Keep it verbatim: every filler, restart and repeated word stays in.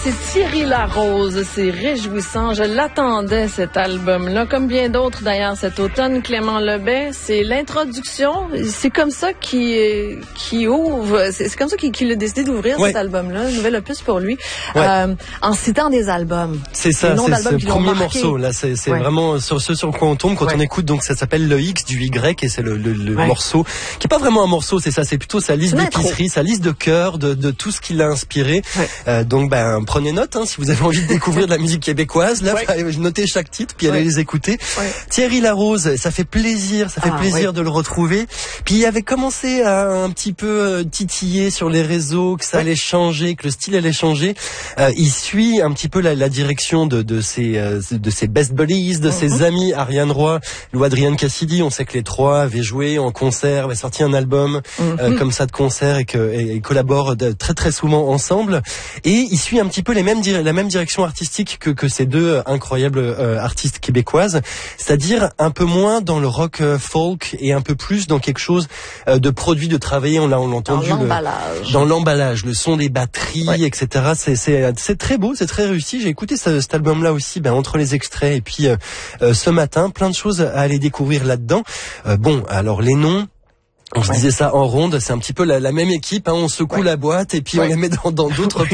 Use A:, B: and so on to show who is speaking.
A: C'est Thierry Larose, c'est réjouissant. Je l'attendais, cet album-là, comme bien d'autres d'ailleurs cet automne. Clément Lebet, c'est l'introduction. C'est comme ça qu'il qui ouvre, c'est, c'est comme ça qu'il, qu'il a décidé d'ouvrir ouais. cet album-là, un nouvel opus pour lui, ouais. euh, en citant des albums.
B: C'est ça, c'est ce premier morceau. Là, c'est, c'est ouais. vraiment sur ce sur quoi on tombe quand ouais. on écoute. Donc ça s'appelle le X du Y et c'est le, le, le ouais. morceau qui est pas vraiment un morceau, c'est ça, c'est plutôt sa liste d'épicerie, sa liste de cœur, de, de tout ce qui l'a inspiré. Ouais. Euh, donc ben prenez note hein, si vous avez envie de découvrir de la musique québécoise. Là, ouais. notez chaque titre puis allez ouais. les écouter. Ouais. Thierry Larose, ça fait plaisir, ça fait ah, plaisir ouais. de le retrouver. Puis il avait commencé à un petit peu titiller sur les réseaux que ça ouais. allait changer, que le style allait changer. Euh, il suit un petit peu la, la direction de, de ses euh, de ses best buddies, de mm-hmm. ses amis Ariane Roy, Lou Adrienne Cassidy. On sait que les trois avaient joué en concert, avaient sorti un album mm-hmm. euh, comme ça de concert et que et, et collaborent de, très très souvent ensemble. Et il suit un petit peu les mêmes la même direction artistique que que ces deux incroyables euh, artistes québécoises, c'est-à-dire un peu moins dans le rock euh, folk et un peu plus dans quelque chose euh, de produit, de travailler. On l'a on l'a entendu
A: dans l'emballage,
B: le, dans l'emballage, le son des batteries, ouais. et cetera. C'est c'est c'est très beau, c'est très réussi. J'ai écouté ce, cet album-là aussi, ben entre les extraits et puis euh, euh, ce matin, plein de choses à aller découvrir là-dedans. Euh, bon, alors les noms. On se ouais. disait ça en ronde, c'est un petit peu la, la même équipe, hein, on secoue ouais. la boîte et puis ouais. on les met dans, dans d'autres